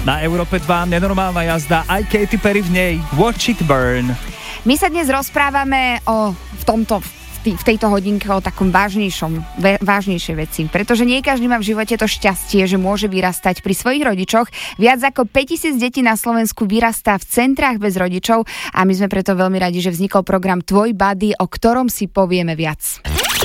Na Európe 2 nenormálna jazda, aj Katy Perry v nej. Watch it burn. My sa dnes rozprávame v tejto hodinke o takom vážnejšej veci, pretože nie každý má v živote to šťastie, že môže vyrastať pri svojich rodičoch. Viac ako 5000 detí na Slovensku vyrastá v centrách bez rodičov a my sme preto veľmi radi, že vznikol program Tvoj buddy, o ktorom si povieme viac.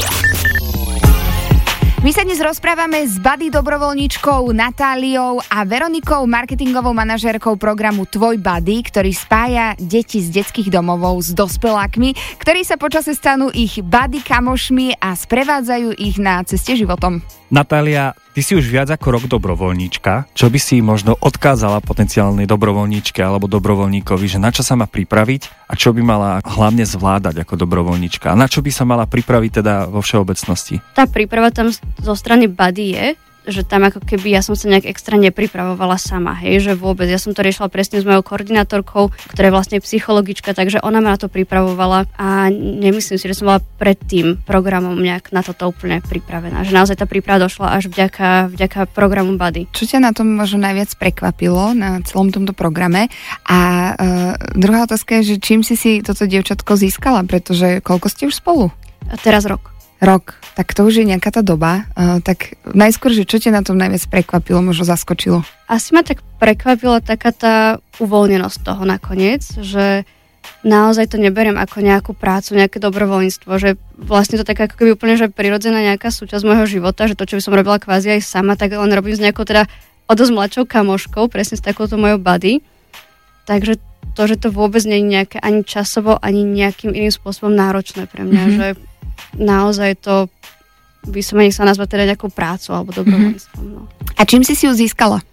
My sa dnes rozprávame s buddy dobrovoľníčkou Natáliou a Veronikou, marketingovou manažérkou programu Tvoj buddy, ktorý spája deti z detských domovov s dospelákmi, ktorí sa počase stanú ich buddy kamošmi a sprevádzajú ich na ceste životom. Natália, ty si už viac ako rok dobrovoľníčka. Čo by si možno odkázala potenciálnej dobrovoľníčke alebo dobrovoľníkovi, že na čo sa má pripraviť a čo by mala hlavne zvládať ako dobrovoľníčka? A na čo by sa mala pripraviť teda vo všeobecnosti? Tá príprava tam zo strany buddy je, že tam ako keby ja som sa nejak extra nepripravovala sama, že vôbec. Ja som to riešila presne s mojou koordinátorkou, ktorá je vlastne psychologička, takže ona ma na to pripravovala a nemyslím si, že som bola pred tým programom nejak na toto úplne pripravená. Že naozaj tá príprava došla až vďaka programu buddy. Čo ťa na tom možno najviac prekvapilo na celom tomto programe? A druhá otázka je, že čím si toto dievčatko získala, pretože koľko ste už spolu? A teraz rok. Rok, tak to už je nejaká tá doba. Tak najskôr, že čo ťa na tom najviac prekvapilo, možno zaskočilo? Asi ma tak prekvapila taká tá uvoľnenosť toho nakoniec, že naozaj to neberiem ako nejakú prácu, nejaké dobrovoľníctvo, že vlastne to tak ako keby úplne, že prirodzená nejaká súčasť môjho života, že to, čo by som robila kvázi aj sama, tak len robím s nejakou teda o dosť mladšou kamoškou, presne s takouto mojou buddy. Takže to, že to vôbec nie je nejaké ani časovo, ani nejakým iným spôsobom náročné pre mňa, že naozaj to by som ani chcela nazvať teda nejakou prácou alebo dobrovoľníctvom. No. A čím si ju získala?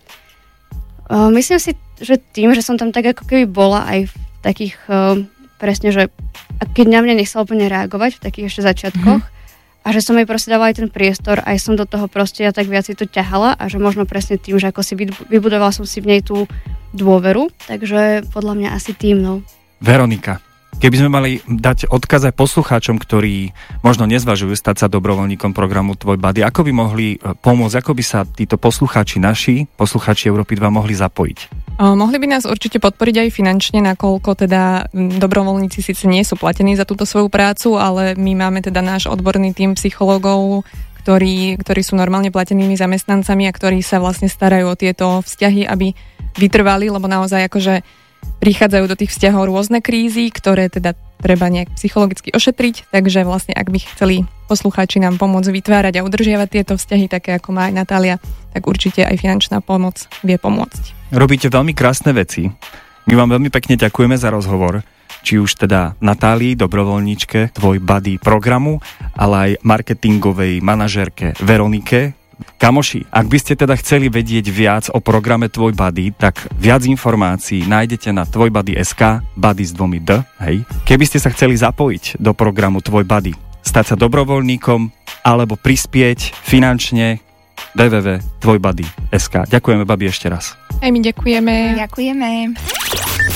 Myslím si, že tým, že som tam tak ako keby bola aj v takých presne, že keď na mňa nechcela úplne reagovať v takých ešte začiatkoch a že som jej proste dávala aj ten priestor, aj som do toho proste ja tak viac si to ťahala a že možno presne tým, že ako si vybudovala som si v nej tú dôveru, takže podľa mňa asi tým, no. Veronika, keby sme mali dať odkaz aj poslucháčom, ktorí možno nezvažujú stať sa dobrovoľníkom programu Tvoj buddy, ako by mohli pomôcť, ako by sa títo poslucháči Európy 2 mohli zapojiť? Mohli by nás určite podporiť aj finančne, nakoľko teda dobrovoľníci síce nie sú platení za túto svoju prácu, ale my máme teda náš odborný tím psychológov, ktorí sú normálne platenými zamestnancami a ktorí sa vlastne starajú o tieto vzťahy, aby vytrvali, lebo naozaj akože prichádzajú do tých vzťahov rôzne krízy, ktoré teda treba nejak psychologicky ošetriť, takže vlastne ak by chceli poslucháči nám pomôcť vytvárať a udržiavať tieto vzťahy, také ako má aj Natália, tak určite aj finančná pomoc vie pomôcť. Robíte veľmi krásne veci. My vám veľmi pekne ďakujeme za rozhovor, či už teda Natálii, dobrovoľníčke Tvoj buddy programu, ale aj marketingovej manažérke Veronike. Kamoši, ak by ste teda chceli vedieť viac o programe Tvoj buddy, tak viac informácií nájdete na tvojbuddy.sk, buddy s 2 D, hej. Keby ste sa chceli zapojiť do programu Tvoj buddy, stať sa dobrovoľníkom alebo prispieť finančne, www.tvojbuddy.sk. Ďakujeme, babi, ešte raz. Aj my ďakujeme. Ďakujeme.